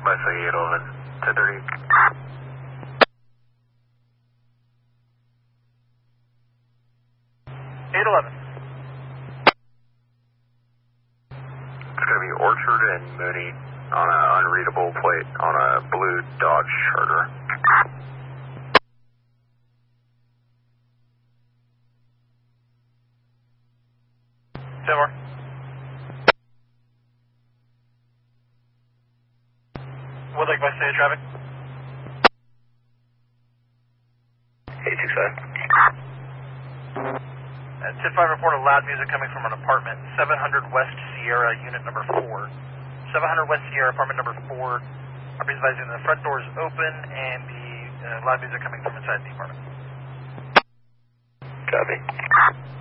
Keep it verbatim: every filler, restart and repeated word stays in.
Wesley eight eleven, ten thirty. eight eleven. It's going to be Orchard and Mooney on an unreadable plate on a blue Dodge Charger. ten more. Would like by state of traffic? eight six five. Uh, tip five report of loud music coming from an apartment, seven hundred West Sierra, unit number four. seven hundred West Sierra, apartment number four. I'll be advising the front door is open and the uh, loud music coming from inside the apartment. Copy.